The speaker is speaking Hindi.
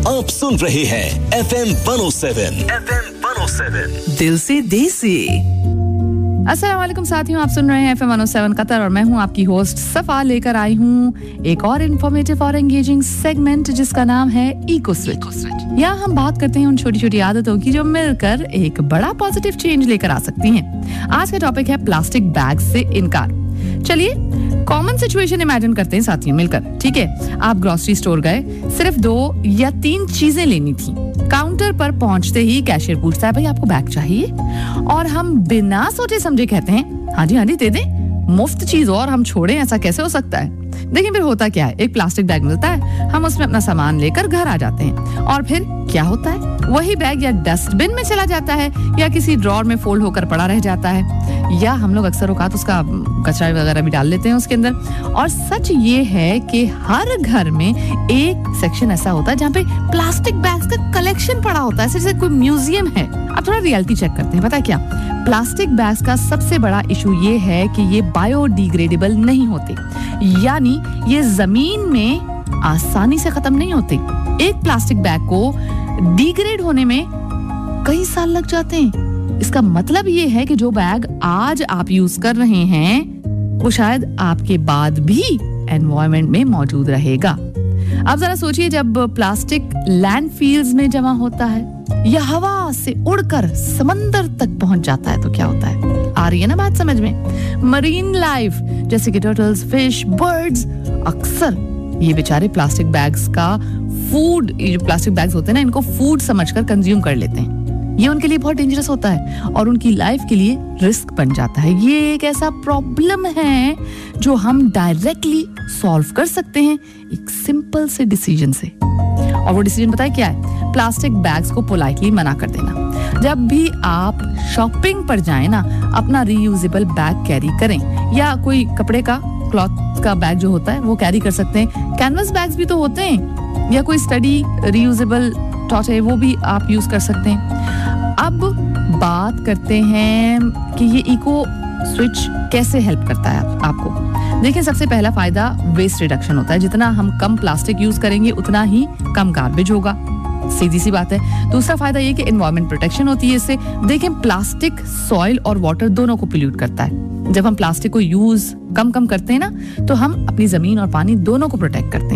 आप सुन रहे हैं FM 107 दिल से देसी। अस्सलाम वालेकुम साथियों, आप सुन रहे हैं FM 107 कतर और मैं हूं आपकी होस्ट सफा। लेकर आई हूं एक और इन्फॉर्मेटिव और एंगेजिंग सेगमेंट जिसका नाम है इको स्विच। यहाँ हम बात करते हैं उन छोटी छोटी आदतों की जो मिलकर एक बड़ा पॉजिटिव चेंज लेकर आ सकती हैं। आज का टॉपिक है प्लास्टिक बैग से इनकार। चलिए कॉमन सिचुएशन इमेजिन करते हैं साथियों मिलकर। ठीक है, आप ग्रोसरी स्टोर गए, सिर्फ 2 या 3 चीजें लेनी थी। काउंटर पर पहुंचते ही कैशियर पूछता है भाई आपको बैग चाहिए, और हम बिना सोचे समझे कहते हैं हाँ जी दे दें, मुफ्त चीज और हम छोड़ें, ऐसा कैसे हो सकता है। देखिए फिर होता क्या है, एक प्लास्टिक बैग मिलता है, हम उसमें अपना सामान लेकर घर आ जाते हैं और फिर क्या होता है, वही बैग या डस्टबिन में चला जाता है या किसी ड्रॉर में फोल्ड होकर पड़ा रह जाता है, या हम लोग अक्सर औकात उसका कचरा वगैरह भी डाल लेते हैं उसके अंदर। और सच ये है कि हर घर में एक सेक्शन ऐसा होता है जहाँ पे प्लास्टिक बैग्स का कलेक्शन पड़ा होता है, जैसे कोई म्यूजियम है। अब थोड़ा रियलिटी चेक करते हैं। पता है क्या, प्लास्टिक बैग्स का सबसे बड़ा इशू ये है कि ये बायोडिग्रेडेबल नहीं होते, यानी ये जमीन में आसानी से खत्म नहीं होते। एक प्लास्टिक बैग को डिग्रेड होने में कई साल लग जाते हैं। इसका मतलब ये है कि जो बैग आज आप यूज कर रहे हैं वो शायद आपके बाद भी एनवायरनमेंट में मौजूद रहेगा। अब जरा सोचिए, जब प्लास्टिक लैंडफिल्स में जमा होता है या हवा से उड़कर समंदर तक पहुंच जाता है तो क्या होता है। आ रही है ना बात समझ में। मरीन लाइफ जैसे कि टर्टल्स, फिश, बर्ड्स अक्सर ये बेचारे प्लास्टिक बैग्स का फूड, ये जो प्लास्टिक बैग्स होते हैं ना, इनको फूड समझकर कंज्यूम कर लेते हैं। ये उनके लिए बहुत डेंजरस होता है और उनकी लाइफ के लिए रिस्क बन जाता है। ये एक ऐसा प्रॉब्लम है जो हम डायरेक्टली सॉल्व कर सकते हैं एक सिंपल से डिसीजन से। और वो डिसीजन पता है क्या है, प्लास्टिक बैग्स को पोलाइटली मना कर देना। जब भी आप शॉपिंग पर जाएं ना, अपना रीयूजेबल बैग कैरी करें, या कोई कपड़े का क्लॉथ का बैग जो होता है वो कैरी कर सकते हैं। कैनवस बैग्स भी तो होते हैं, या कोई स्टडी रीयूजेबल टॉट है वो भी आप यूज कर सकते हैं। अब बात करते हैं कि ये इको स्विच कैसे हेल्प करता है आपको। देखिए सबसे पहला फायदा वेस्ट रिडक्शन होता है। जितना हम कम प्लास्टिक यूज करेंगे उतना ही कम गार्बेज होगा, सीधी सी बात है। दूसरा फायदा ये कि एनवायरमेंट प्रोटेक्शन होती है इससे। देखें प्लास्टिक सॉइल और वाटर दोनों को पोल्यूट करता है। जब हम प्लास्टिक को यूज कम करते हैं ना, तो हम अपनी जमीन और पानी दोनों को प्रोटेक्ट करते हैं।